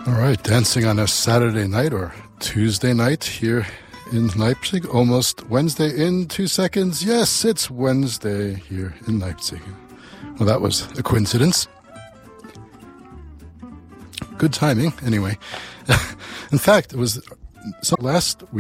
All right, dancing on a Saturday night or Tuesday night here in Leipzig. Almost Wednesday in 2 seconds. Yes, it's Wednesday here in Leipzig. Well, that was a coincidence. Good timing, anyway. In fact, it was last week.